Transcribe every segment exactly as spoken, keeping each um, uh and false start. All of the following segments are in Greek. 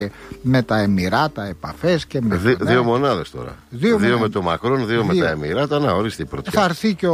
με τα Εμιράτα επαφές και με Δι, ναι. Δύο μονάδες τώρα. Δύο, δύο με, με το Μακρόν, δύο, δύο με τα Εμιράτα. Να οριστεί η πρωτιά. Θα έρθει και ο,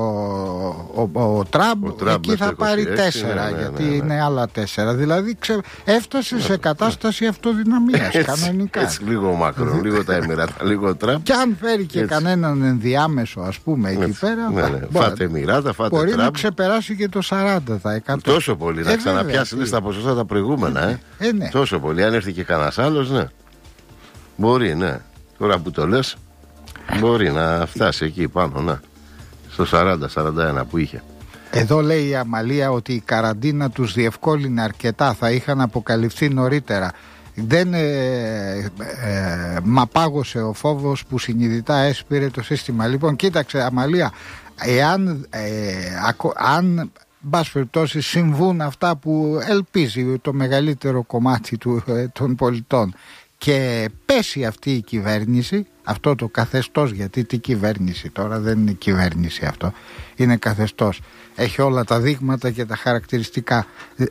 ο, ο, ο Τραμπ, εκεί θα πάρει είκοσι έξι, τέσσερα, ναι, ναι, γιατί ναι, ναι, ναι. είναι άλλα τέσσερα. Δηλαδή ξε, έφτασε σε κατάσταση αυτοδυναμίας κανονικά. Έτσι, λίγο ο Μακρόν, λίγο τα Εμιράτα, λίγο ο Τραμπ. Και αν φέρει και έτσι. κανέναν ενδιάμεσο, ας πούμε, εκεί έτσι. πέρα. Ναι, ναι. Φάτε Εμιράτα, φάτε μπορεί Τραμπ. να ξεπεράσει και το σαράντα τοις εκατό. Τόσο πολύ, να ξαναπιάσει τα ποσοστά τα προηγούμενα. Ε. Ε, ναι. Τόσο πολύ, αν έρθει και κανένας άλλος, ναι. Μπορεί, ναι. Τώρα που το λες, μπορεί να φτάσει εκεί πάνω, ναι. Στο σαράντα σαράντα ένα που είχε. Εδώ λέει η Αμαλία ότι η καραντίνα τους διευκόλυνε αρκετά, θα είχαν αποκαλυφθεί νωρίτερα. Δεν ε, ε, μαπάγωσε ο φόβος που συνειδητά έσπηρε το σύστημα. Λοιπόν, κοίταξε Αμαλία, εάν ε, ακο, αν μπας περιπτώσει συμβούν αυτά που ελπίζει το μεγαλύτερο κομμάτι του, ε, των πολιτών και πέσει αυτή η κυβέρνηση, αυτό το καθεστώς, γιατί τι κυβέρνηση τώρα, δεν είναι κυβέρνηση αυτό, είναι καθεστώς, έχει όλα τα δείγματα και τα χαρακτηριστικά,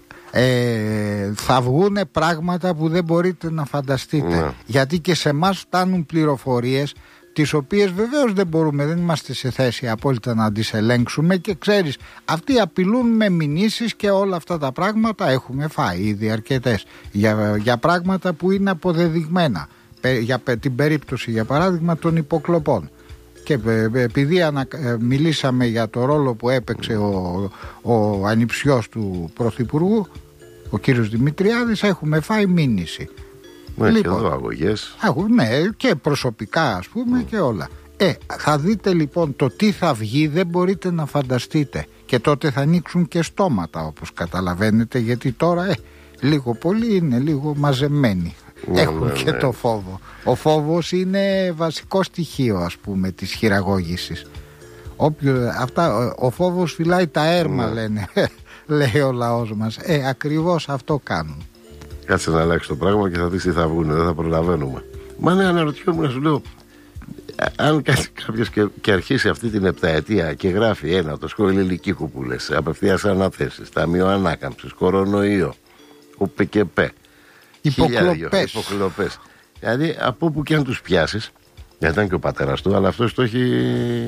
ε, θα βγούνε πράγματα που δεν μπορείτε να φανταστείτε, ναι. γιατί και σε εμάς φτάνουν πληροφορίες τις οποίες βεβαίως δεν μπορούμε, δεν είμαστε σε θέση απόλυτα να τις ελέγξουμε και ξέρεις, αυτοί απειλούν με μηνύσεις και όλα αυτά τα πράγματα έχουμε φάει ήδη αρκετές για, για πράγματα που είναι αποδεδειγμένα, για την περίπτωση για παράδειγμα των υποκλοπών. Και επειδή ανα, μιλήσαμε για το ρόλο που έπαιξε ο, ο ανιψιός του Πρωθυπουργού, ο κύριος Δημητριάδης, έχουμε φάει μήνυση. Ναι, λοιπόν, και εδώ αγωγές. Ναι, και προσωπικά ας πούμε mm. και όλα. Ε, θα δείτε λοιπόν το τι θα βγει, δεν μπορείτε να φανταστείτε. Και τότε θα ανοίξουν και στόματα, όπως καταλαβαίνετε, γιατί τώρα ε, λίγο πολύ είναι λίγο μαζεμένοι. Mm, Έχουν ναι, και ναι. το φόβο. Ο φόβος είναι βασικό στοιχείο, ας πούμε, της χειραγώγησης. Όποιο, αυτά, ο φόβος φυλάει τα έρμα, mm. λένε, λέει ο λαός μας. Ε, ακριβώς αυτό κάνουν. Κάτσε να αλλάξει το πράγμα και θα δεις τι θα βγουν, δεν θα προλαβαίνουμε. Μα ναι, αναρωτιόμουν να σου λέω, αν κάτσει κάποιος και, και αρχίσει αυτή την επταετία και γράφει ένα, το σχόλιο Λυκίκου που λες, απευθείας αναθέσεις, ταμείο ανάκαμψης, κορονοϊό, ΟΠΕΚΕΠΕ, υποκλοπές. υποκλοπές. Δηλαδή από όπου και αν τους πιάσεις, γιατί ήταν και ο πατέρας του, αλλά αυτός το έχει,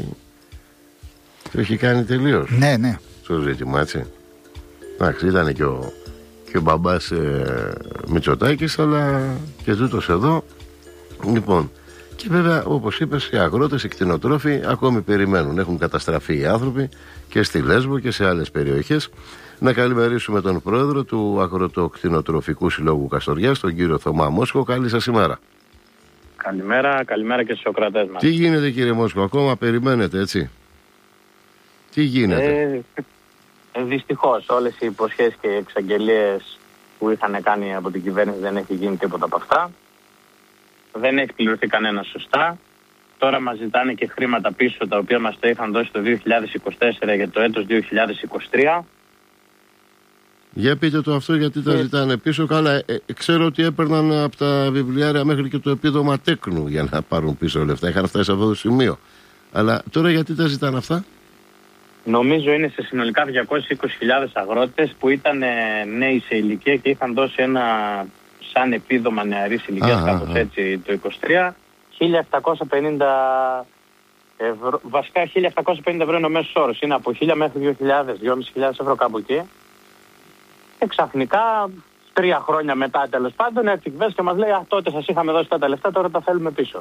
το έχει κάνει τελείως. Ναι, ναι. Στο ζήτημα, έτσι. Εντάξει, ήταν και ο και ο μπαμπάς ε, Μητσοτάκης, αλλά και τούτος εδώ. Λοιπόν, και βέβαια όπως είπες, οι αγρότες, οι κτηνοτρόφοι ακόμη περιμένουν. Έχουν καταστραφεί οι άνθρωποι και στη Λέσβο και σε άλλες περιοχές. Να καλημερίσουμε τον πρόεδρο του Αγροτοκτηνοτροφικού Συλλόγου Καστοριάς, τον κύριο Θωμά Μόσχο. Καλή σας ημέρα. Καλημέρα, καλημέρα και στους Σοκρατές μας. Τι γίνεται κύριε Μόσχο, ακόμα περιμένετε, έτσι? Τι γίνεται? Ε... Δυστυχώς όλες οι υποσχέσεις και οι εξαγγελίες που είχαν κάνει από την κυβέρνηση δεν έχει γίνει τίποτα από αυτά. Δεν έχει πληρωθεί κανένα σωστά. Τώρα μας ζητάνε και χρήματα πίσω, τα οποία μας τα είχαν δώσει το δύο χιλιάδες είκοσι τέσσερα για το έτος δύο χιλιάδες είκοσι τρία. Για πείτε το αυτό, γιατί τα ζητάνε πίσω. Καλά, ε, ξέρω ότι έπαιρναν από τα βιβλιάρια μέχρι και το επίδομα τέκνου για να πάρουν πίσω λεφτά. Είχαν φτάσει σε αυτό το σημείο. Αλλά τώρα γιατί τα ζητάνε αυτά? Νομίζω είναι σε συνολικά διακόσιες είκοσι χιλιάδες αγρότες που ήταν νέοι σε ηλικία και είχαν δώσει ένα σαν επίδομα νεαρής ηλικίας, κάπως έτσι, το είκοσι τρία, χίλια επτακόσια πενήντα ευρώ, βασικά χίλια επτακόσια πενήντα ευρώ είναι ο μέσος όρος, είναι από χίλια μέχρι δύο χιλιάδες, δυόμισι χιλιάδες ευρώ κάπου εκεί. Και ξαφνικά, τρία χρόνια μετά τέλος πάντων, έρθει η κυβέρνηση και μας λέει, α, τότε σας είχαμε δώσει τα λεφτά, τώρα τα θέλουμε πίσω.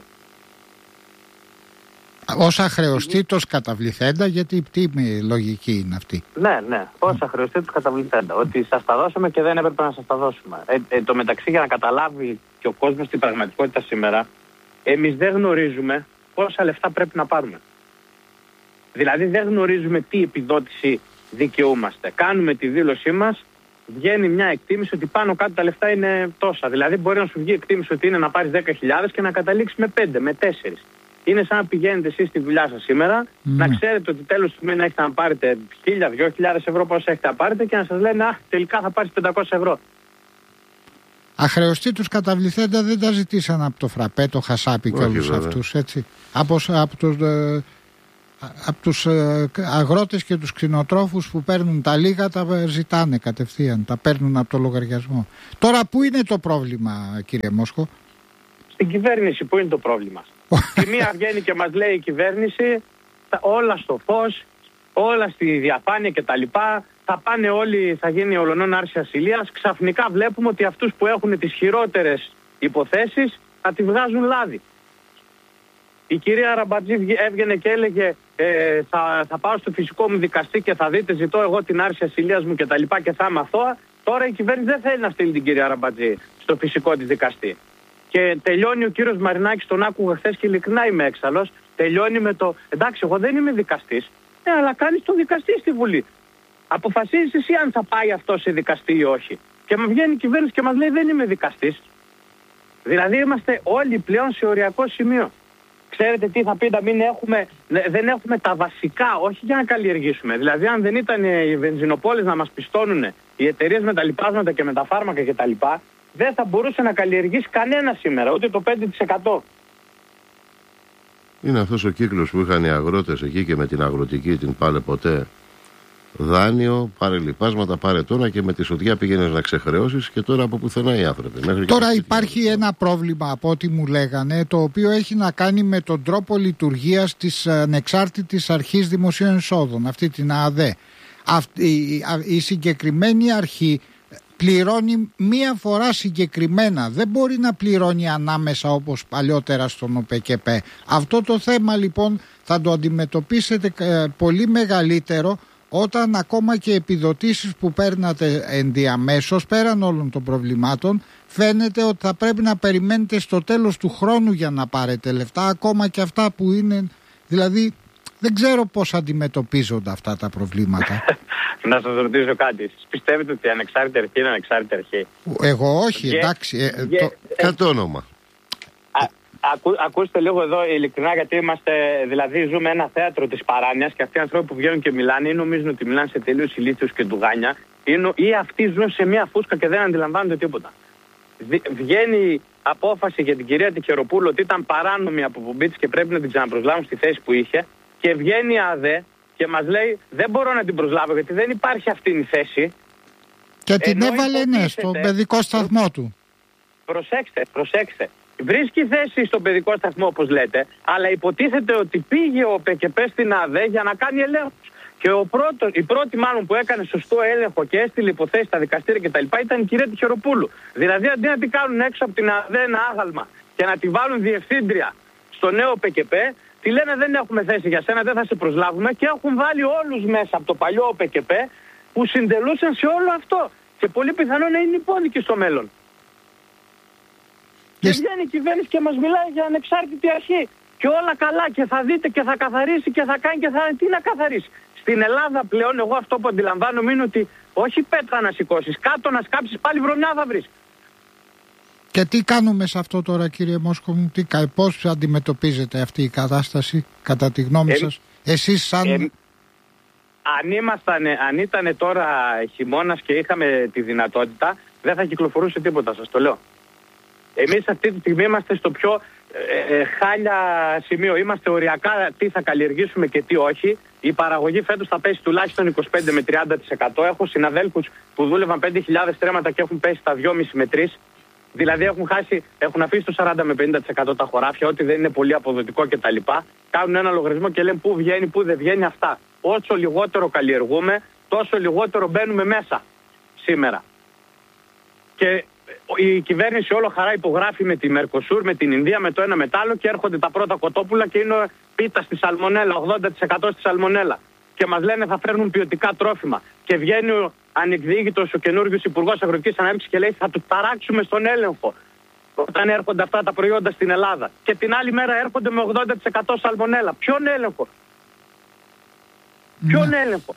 Ως αχρεωστήτως καταβληθέντα, γιατί τι λογική είναι αυτή? Ναι, ναι, ως αχρεωστήτως καταβληθέντα. Ότι σας τα δώσαμε και δεν έπρεπε να σας τα δώσουμε. Ε, ε, το μεταξύ, για να καταλάβει και ο κόσμος την πραγματικότητα σήμερα, εμείς δεν γνωρίζουμε πόσα λεφτά πρέπει να πάρουμε. Δηλαδή δεν γνωρίζουμε τι επιδότηση δικαιούμαστε. Κάνουμε τη δήλωσή μας, βγαίνει μια εκτίμηση ότι πάνω κάτω τα λεφτά είναι τόσα. Δηλαδή μπορεί να σου βγει εκτίμηση ότι είναι να πάρεις δέκα χιλιάδες και να καταλήξει με πέντε, με τέσσερα. Είναι σαν να πηγαίνετε εσείς στη δουλειά σας σήμερα, mm. να ξέρετε ότι τέλος του μήνα έχετε να πάρετε χίλια, δύο χιλιάδες ευρώ πόσα έχετε να πάρετε και να σας λένε, α, τελικά θα πάρεις πεντακόσια ευρώ. Αχρεωστήτως καταβληθέντα δεν τα ζητήσαν από το Φραπέ, το Χασάπι και όλους αυτούς, έτσι. Από, από τους, ε, Από τους ε, αγρότες και τους κτηνοτρόφους που παίρνουν τα λίγα τα ζητάνε κατευθείαν, τα παίρνουν από το λογαριασμό. Τώρα πού είναι το πρόβλημα, κύριε Μόσχο? Στην κυβέρνηση πού είναι το πρόβλημα? Η μία βγαίνει και μας λέει η κυβέρνηση όλα στο φως, όλα στη διαφάνεια κτλ. Θα πάνε όλοι, θα γίνει ολονών άρση ασυλίας. Ξαφνικά βλέπουμε ότι αυτούς που έχουν τις χειρότερες υποθέσεις θα τη βγάζουν λάδι. Η κυρία Ραμπατζή έβγαινε και έλεγε ε, θα, θα πάω στο φυσικό μου δικαστή και θα δείτε, ζητώ εγώ την άρση ασυλίας μου κτλ. Και, και θα είμαι αθώα. Τώρα η κυβέρνηση δεν θέλει να στείλει την κυρία Ραμπατζή στο φυσικό της δικαστή. Και τελειώνει ο κύριος Μαρινάκης, τον άκουγα χθες και ειλικρινά είμαι έξαλλος. Τελειώνει με το εντάξει, εγώ δεν είμαι δικαστής. Ναι, αλλά κάνεις τον δικαστή στη Βουλή. Αποφασίζεις εσύ αν θα πάει αυτό σε δικαστή ή όχι. Και μου βγαίνει η κυβέρνηση και μας λέει δεν είμαι δικαστής. Δηλαδή είμαστε όλοι πλέον σε οριακό σημείο. Ξέρετε τι θα πει να μην έχουμε, δεν έχουμε τα βασικά, όχι για να καλλιεργήσουμε. Δηλαδή αν δεν ήταν οι βενζινοπόλεις να μας πιστώνουν, οι εταιρείες με τα λιπάσματα και με τα φάρμακα κτλ., δεν θα μπορούσε να καλλιεργήσει κανένα σήμερα, ούτε το πέντε τοις εκατό. Είναι αυτός ο κύκλος που είχαν οι αγρότες εκεί και με την αγροτική την πάλε ποτέ. Δάνειο, πάρε λιπάσματα, πάρε τώρα και με τη σοδιά πήγαινες να ξεχρεώσεις και τώρα από πουθενά οι άνθρωποι. Μέχρι τώρα υπάρχει ένα είναι. πρόβλημα από ό,τι μου λέγανε, το οποίο έχει να κάνει με τον τρόπο λειτουργίας της Ανεξάρτητης Αρχής Δημοσίων Εισόδων, αυτή την ΑΔΕ. Αυτή, η, η συγκεκριμένη αρχή πληρώνει μία φορά συγκεκριμένα, δεν μπορεί να πληρώνει ανάμεσα όπως παλιότερα στον ΟΠΕΚΕΠ. Αυτό το θέμα λοιπόν θα το αντιμετωπίσετε ε, πολύ μεγαλύτερο όταν ακόμα και επιδοτήσεις που παίρνατε ενδιαμέσως πέραν όλων των προβλημάτων φαίνεται ότι θα πρέπει να περιμένετε στο τέλος του χρόνου για να πάρετε λεφτά, ακόμα και αυτά που είναι, δηλαδή δεν ξέρω πώς αντιμετωπίζονται αυτά τα προβλήματα. Να σας ρωτήσω κάτι. Εσείς πιστεύετε ότι η ανεξάρτητη αρχή είναι ανεξάρτητη αρχή? Εγώ όχι, yeah. εντάξει. Ε, yeah. το... Κάτω όνομα. Α, ακού, ακούστε λίγο εδώ ειλικρινά, γιατί είμαστε, δηλαδή ζούμε ένα θέατρο της παράνοιας και αυτοί οι άνθρωποι που βγαίνουν και μιλάνε ή νομίζουν ότι μιλάνε σε τελείως ηλίθιους και ντουγάνια ή αυτοί ζουν σε μια φούσκα και δεν αντιλαμβάνονται τίποτα. Βγαίνει απόφαση για την κυρία Τυχεροπούλου ότι ήταν παράνομη αποπομπή της και πρέπει να την ξαναπροσλάβουν στη θέση που είχε και βγαίνει η ΑΔΕ και μας λέει δεν μπορώ να την προσλάβω γιατί δεν υπάρχει αυτή η θέση. Και την έβαλε ναι στον παιδικό σταθμό του. Προσέξτε, προσέξτε. Βρίσκει θέση στον παιδικό σταθμό όπως λέτε, αλλά υποτίθεται ότι πήγε ο ΠΚΠ στην ΑΔΕ για να κάνει ελέγχους. Και ο πρώτος, η πρώτη μάλλον που έκανε σωστό έλεγχο και έστειλε υποθέσεις στα δικαστήρια κτλ. Ήταν η κυρία Τυχεροπούλου. Δηλαδή αντί να την κάνουν έξω από την ΑΔΕ ένα άγαλμα και να τη βάλουν διευθύντρια στο νέο ΠΚΠ, τη λένε δεν έχουμε θέση για σένα, δεν θα σε προσλάβουμε και έχουν βάλει όλους μέσα από το παλιό ΠΚΠ που συντελούσαν σε όλο αυτό. Και πολύ πιθανό να είναι υπόδικοι στο μέλλον. Και yes. βγαίνει η κυβέρνηση και μας μιλάει για ανεξάρτητη αρχή. Και όλα καλά και θα δείτε και θα καθαρίσει και θα κάνει και θα... Τι να καθαρίσει. Στην Ελλάδα πλέον εγώ αυτό που αντιλαμβάνομαι είναι ότι όχι πέτρα να σηκώσεις, κάτω να σκάψεις πάλι βρωμιά θα βρεις. Και τι κάνουμε σε αυτό τώρα κύριε Μόσχο μου, τι, πώς αντιμετωπίζετε αυτή η κατάσταση κατά τη γνώμη ε, σας, εσείς σαν... Ε, αν, ήμασταν, αν ήταν τώρα χειμώνας και είχαμε τη δυνατότητα δεν θα κυκλοφορούσε τίποτα, σας το λέω. Εμείς αυτή τη στιγμή είμαστε στο πιο ε, ε, χάλια σημείο. Είμαστε οριακά τι θα καλλιεργήσουμε και τι όχι. Η παραγωγή φέτος θα πέσει τουλάχιστον είκοσι πέντε με τριάντα τοις εκατό. Έχω συναδέλφους που δούλευαν πέντε χιλιάδες στρέμματα και έχουν πέσει στα δυόμισι με τρία. Δηλαδή έχουν, χάσει, έχουν αφήσει το σαράντα με πενήντα τοις εκατό τα χωράφια, ό,τι δεν είναι πολύ αποδοτικό κτλ. Κάνουν ένα λογαριασμό και λένε πού βγαίνει, πού δεν βγαίνει αυτά. Όσο λιγότερο καλλιεργούμε, τόσο λιγότερο μπαίνουμε μέσα σήμερα. Και η κυβέρνηση όλο χαρά υπογράφει με τη Μερκοσούρ, με την Ινδία, με το ένα μετάλλο και έρχονται τα πρώτα κοτόπουλα και είναι πίτα στη σαλμονέλα, ογδόντα τοις εκατό στη σαλμονέλα. Και μας λένε θα φέρνουν ποιοτικά τρόφιμα. Και βγαίνει ο ανεκδίκητος ο καινούργιος Υπουργός Αγροτικής Ανάπτυξης και λέει θα τους ταράξουμε στον έλεγχο όταν έρχονται αυτά τα προϊόντα στην Ελλάδα. Και την άλλη μέρα έρχονται με ογδόντα τοις εκατό σαλμονέλα. Ποιον έλεγχο? Ποιον ναι. έλεγχο?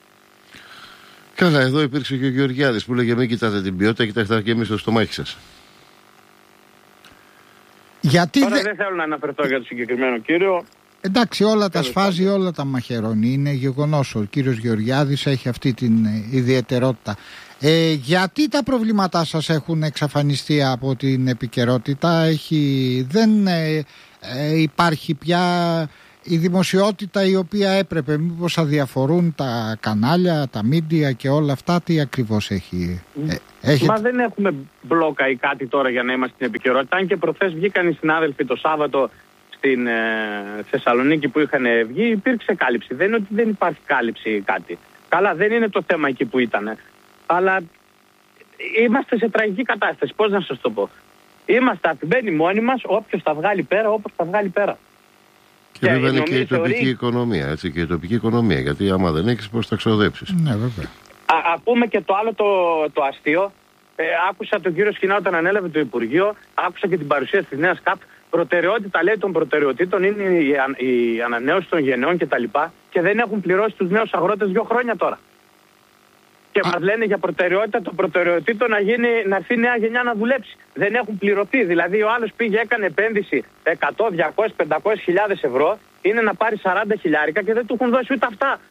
Καλά, εδώ υπήρξε και ο Γεωργιάδης που λέγε μην κοιτάτε την ποιότητα, κοιτάξτε και εμείς το στομάχι σας. Γιατί Τώρα δε... δεν θέλω να αναφερθώ για τον συγκεκριμένο κύριο. Εντάξει, όλα τα σφάζει, όλα τα μαχαιρώνει. Είναι γεγονός. Ο κύριος Γεωργιάδης έχει αυτή την ιδιαιτερότητα. Ε, γιατί τα προβλήματά σας έχουν εξαφανιστεί από την επικαιρότητα? Έχει, δεν ε, ε, υπάρχει πια η δημοσιότητα η οποία έπρεπε, μήπως αδιαφορούν τα κανάλια, τα μίντια και όλα αυτά, τι ακριβώς έχει? Ε, έχει... Μα δεν έχουμε μπλόκα ή κάτι τώρα για να είμαστε στην επικαιρότητα. Αν και προχθές βγήκαν οι συνάδελφοι το Σάββατο στην ε, Θεσσαλονίκη που είχαν βγει, υπήρξε κάλυψη. Δεν είναι ότι δεν υπάρχει κάλυψη ή κάτι. Καλά, δεν είναι το θέμα εκεί που ήταν. Αλλά είμαστε σε τραγική κατάσταση. Πώς να σας το πω? Είμαστε αφημένοι μόνοι μας, όποιος τα βγάλει πέρα, όπως τα βγάλει πέρα. Και, και βέβαια είναι και η τοπική θεωρεί... οικονομία, έτσι, και η τοπική οικονομία, γιατί άμα δεν έχεις πώς θα ξοδέψεις. Ναι, βέβαια. Α, ακούμε και το άλλο το, το αστείο. Ε, άκουσα τον κύριο Σχοινά όταν ανέλαβε το Υπουργείο, άκουσα και την παρουσίαση της νέας ΚΑΠ. Προτεραιότητα, λέει, των προτεραιοτήτων είναι η, η, η ανανέωση των γενναιών κτλ. Και, και δεν έχουν πληρώσει τους νέους αγρότες δύο χρόνια τώρα. Και μας λένε για προτεραιότητα των προτεραιοτήτων να, γίνει, να έρθει νέα γενιά να δουλέψει. Δεν έχουν πληρωθεί. Δηλαδή, ο άλλος πήγε, έκανε επένδυση εκατό, διακόσιες, πεντακόσιες χιλιάδες ευρώ, είναι να πάρει σαράντα χιλιάρικα και δεν του έχουν δώσει ούτε αυτά.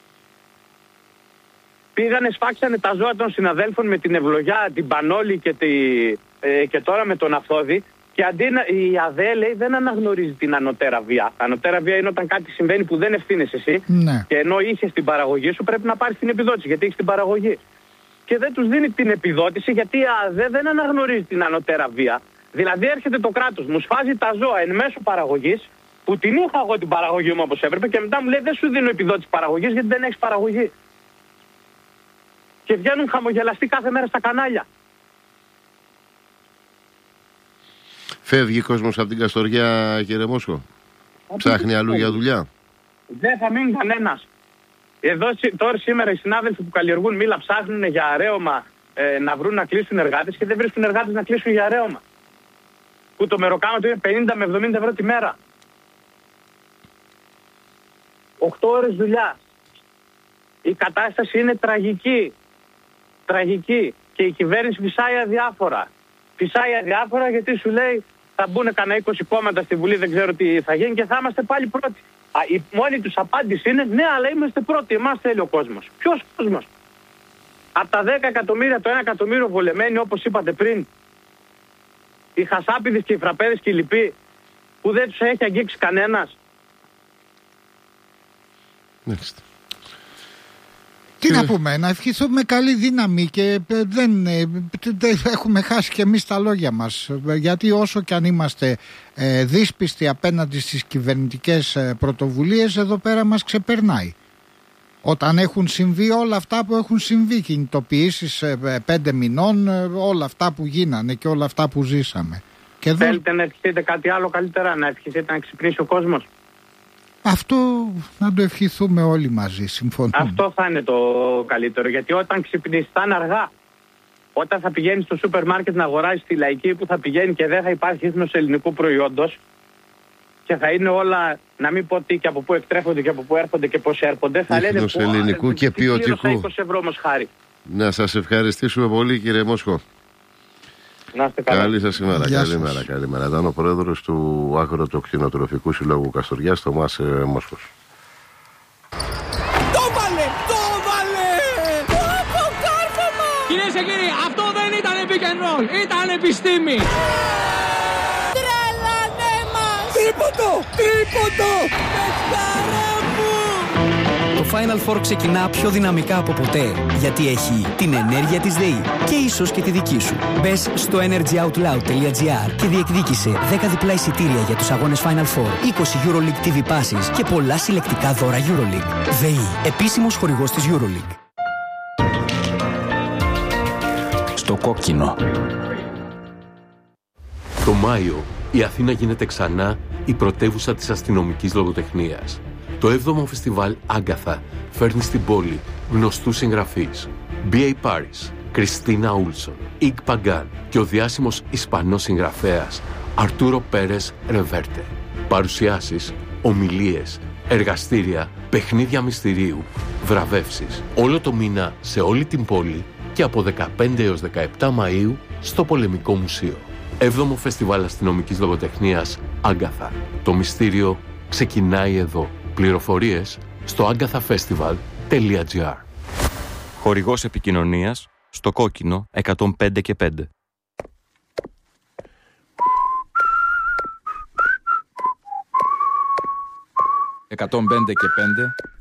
Πήγανε, σφάξανε τα ζώα των συναδέλφων με την ευλογιά, την Πανόλη και, τη, ε, και τώρα με τον Αυθόδη. Και αντί να, η ΑΔΕ, λέει, δεν αναγνωρίζει την ανωτέρα βία. Ανωτέρα βία είναι όταν κάτι συμβαίνει που δεν ευθύνεσαι εσύ. Ναι. Και ενώ είχες την παραγωγή σου, πρέπει να πάρεις την επιδότηση, γιατί έχεις την παραγωγή. Και δεν τους δίνει την επιδότηση, γιατί η ΑΔΕ δεν αναγνωρίζει την ανωτέρα βία. Δηλαδή, έρχεται το κράτος, μου σφάζει τα ζώα εν μέσω παραγωγής, που την είχα εγώ την παραγωγή μου όπως έπρεπε, και μετά μου λέει, δεν σου δίνω επιδότηση παραγωγής, γιατί δεν έχεις παραγωγή. Και βγαίνουν χαμογελαστοί κάθε μέρα στα κανάλια. Φεύγει κόσμος από την Καστοριά, κύριε Μόσχο? Ψάχνει αλλού για δουλειά? Δεν θα μείνει κανένας. Εδώ τώρα σήμερα οι συνάδελφοι που καλλιεργούν μήλα ψάχνουν για αρέωμα ε, να βρουν να κλείσουν εργάτες και δεν βρίσκουν εργάτες να κλείσουν για αρέωμα. Που το μεροκάματο είναι πενήντα με εβδομήντα ευρώ τη μέρα. οκτώ ώρες δουλειά. Η κατάσταση είναι τραγική. Τραγική. Και η κυβέρνηση φυσάει αδιάφορα. Φυσάει αδιάφορα γιατί σου λέει θα μπουν κανένα είκοσι κόμματα στη Βουλή, δεν ξέρω τι θα γίνει και θα είμαστε πάλι πρώτοι. Α, η μόνη τους απάντηση είναι ναι, αλλά είμαστε πρώτοι. Εμάς θέλει ο κόσμος. Ποιος κόσμος? Από τα δέκα εκατομμύρια, το ένα εκατομμύριο βολεμένοι, όπως είπατε πριν, οι χασάπιδες και οι φραπέδες και οι λοιποί, που δεν τους έχει αγγίξει κανένας. Μάλιστα. Τι να πούμε, να ευχηθούμε καλή δύναμη και δεν, δεν έχουμε χάσει και εμείς τα λόγια μας, γιατί όσο και αν είμαστε ε, δύσπιστοι απέναντι στις κυβερνητικές ε, πρωτοβουλίες, εδώ πέρα μας ξεπερνάει. Όταν έχουν συμβεί όλα αυτά που έχουν συμβεί, κινητοποιήσεις ε, πέντε μηνών, ε, όλα αυτά που γίνανε και όλα αυτά που ζήσαμε. Και εδώ... Θέλετε να ευχηθείτε κάτι άλλο καλύτερα, να ευχηθείτε να ξυπνήσει ο κόσμος? Αυτό να το ευχηθούμε όλοι μαζί, συμφωνούμε. Αυτό θα είναι το καλύτερο, γιατί όταν ξυπνήσει θα είναι αργά. Όταν θα πηγαίνει στο σούπερ μάρκετ να αγοράσει τη λαϊκή, που θα πηγαίνει και δεν θα υπάρχει ίχνος ελληνικού προϊόντος και θα είναι όλα, να μην πω τι και από πού εκτρέφονται και από πού έρχονται και πώς έρχονται, θα λένε ίχνος ελληνικού και ποιοτικού. είκοσι ευρώ όμως χάρη. Να σας ευχαριστήσουμε πολύ, κύριε Μόσχο. Να είστε καλά. Καλή σας ημέρα. Γεια Καλημέρα, σας. καλημέρα. Ήταν ο πρόεδρος του Αγροτοκτηνοτροφικού Συλλόγου Καστοριάς, Θωμάς ε, Μόσχος. Το βάλε! Το βάλε! Από κάρφωμα! Κυρίες και κύριοι, αυτό δεν ήταν pick and roll, ήταν επιστήμη! Τρελανέ μας! Τρίποντο! Τρίποντο! Πεσκαρά μου! Το Final Four ξεκινά πιο δυναμικά από ποτέ, γιατί έχει την ενέργεια της ΔΕΗ και ίσως και τη δική σου. Μπες στο energyoutloud τελεία gr και διεκδίκησε δέκα διπλά εισιτήρια για τους αγώνες Final Four, είκοσι EuroLeague τι βι Passes και πολλά συλλεκτικά δώρα EuroLeague. ΔΕΗ, επίσημος χορηγός της EuroLeague. Στο κόκκινο. Το Μάιο, η Αθήνα γίνεται ξανά η πρωτεύουσα της αστυνομικής λογοτεχνίας. Το έβδομο φεστιβάλ Άγκαθα φέρνει στην πόλη γνωστούς συγγραφείς. μπι έι Paris, Κριστίνα Ούλσον, Ικ Παγκάν και ο διάσημος Ισπανός συγγραφέας Αρτούρο Πέρες Ρεβέρτε. Παρουσιάσεις, ομιλίες, εργαστήρια, παιχνίδια μυστηρίου, βραβεύσεις. Όλο το μήνα σε όλη την πόλη και από δεκαπέντε έως δεκαεπτά Μαΐου στο Πολεμικό Μουσείο. Έβδομο φεστιβάλ αστυνομικής λογοτεχνίας Άγκαθα. Το μυστήριο ξεκινάει εδώ. Πληροφορίες στο agathafestival τελεία gr. Χορηγός επικοινωνίας στο κόκκινο εκατόν πέντε και πέντε. εκατόν πέντε και πέντε